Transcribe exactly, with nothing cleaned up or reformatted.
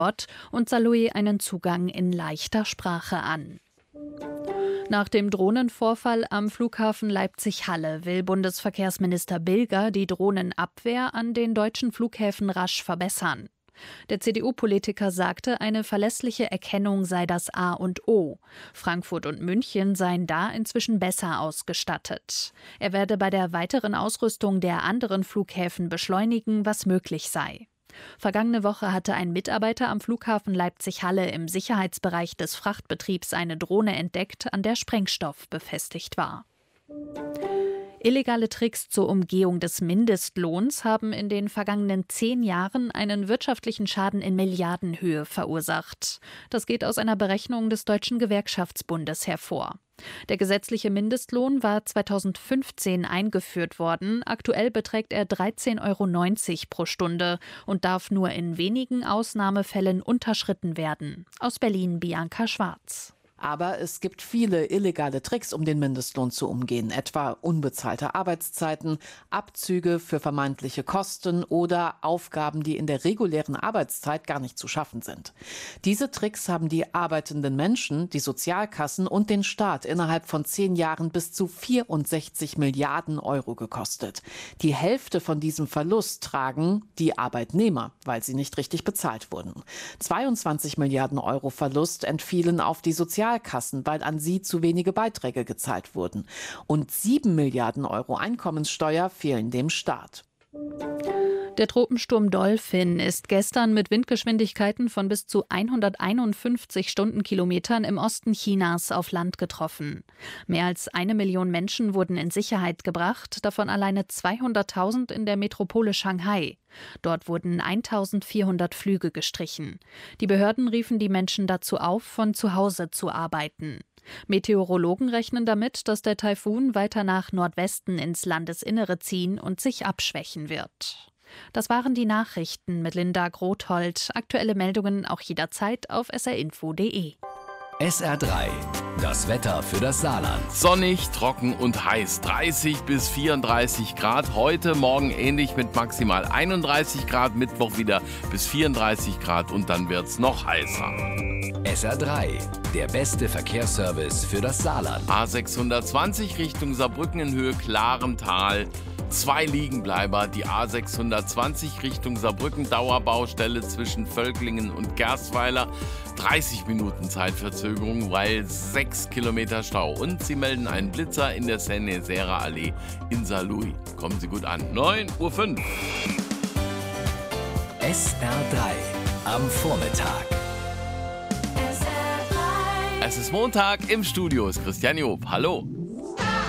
und Saarlouis einen Zugang in leichter Sprache an. Nach dem Drohnenvorfall am Flughafen Leipzig-Halle will Bundesverkehrsminister Bilger die Drohnenabwehr an den deutschen Flughäfen rasch verbessern. Der C D U-Politiker sagte, eine verlässliche Erkennung sei das A und O. Frankfurt und München seien da inzwischen besser ausgestattet. Er werde bei der weiteren Ausrüstung der anderen Flughäfen beschleunigen, was möglich sei. Vergangene Woche hatte ein Mitarbeiter am Flughafen Leipzig-Halle im Sicherheitsbereich des Frachtbetriebs eine Drohne entdeckt, an der Sprengstoff befestigt war. Illegale Tricks zur Umgehung des Mindestlohns haben in den vergangenen zehn Jahren einen wirtschaftlichen Schaden in Milliardenhöhe verursacht. Das geht aus einer Berechnung des Deutschen Gewerkschaftsbundes hervor. Der gesetzliche Mindestlohn war zweitausendfünfzehn eingeführt worden. Aktuell beträgt er dreizehn Euro neunzig pro Stunde und darf nur in wenigen Ausnahmefällen unterschritten werden. Aus Berlin Bianca Schwarz. Aber es gibt viele illegale Tricks, um den Mindestlohn zu umgehen, etwa unbezahlte Arbeitszeiten, Abzüge für vermeintliche Kosten oder Aufgaben, die in der regulären Arbeitszeit gar nicht zu schaffen sind. Diese Tricks haben die arbeitenden Menschen, die Sozialkassen und den Staat innerhalb von zehn Jahren bis zu vierundsechzig Milliarden Euro gekostet. Die Hälfte von diesem Verlust tragen die Arbeitnehmer, weil sie nicht richtig bezahlt wurden. zweiundzwanzig Milliarden Euro Verlust entfielen auf die Sozialkassen. Kassen, weil an sie zu wenige Beiträge gezahlt wurden. Und sieben Milliarden Euro Einkommenssteuer fehlen dem Staat. Der Tropensturm Dolphin ist gestern mit Windgeschwindigkeiten von bis zu hunderteinundfünfzig Stundenkilometern im Osten Chinas auf Land getroffen. Mehr als eine Million Menschen wurden in Sicherheit gebracht, davon alleine zweihunderttausend in der Metropole Shanghai. Dort wurden eintausendvierhundert Flüge gestrichen. Die Behörden riefen die Menschen dazu auf, von zu Hause zu arbeiten. Meteorologen rechnen damit, dass der Taifun weiter nach Nordwesten ins Landesinnere ziehen und sich abschwächen wird. Das waren die Nachrichten mit Linda Grothold. Aktuelle Meldungen auch jederzeit auf s r info punkt d e. S R drei, das Wetter für das Saarland. Sonnig, trocken und heiß. dreißig bis vierunddreißig Grad. Heute, morgen ähnlich mit maximal einunddreißig Grad. Mittwoch wieder bis vierunddreißig Grad und dann wird's noch heißer. S R drei, der beste Verkehrsservice für das Saarland. A sechshundertzwanzig Richtung Saarbrücken in Höhe klarem Tal. Zwei Liegenbleiber, die A sechshundertzwanzig Richtung Saarbrücken, Dauerbaustelle zwischen Völklingen und Gerstweiler. dreißig Minuten Zeitverzögerung, weil sechs Kilometer Stau. Und sie melden einen Blitzer in der Seine-Sera Allee in Saarlouis. Kommen Sie gut an. neun Uhr fünf. S R drei am Vormittag. Es ist Montag, im Studio ist Christian Job. Hallo.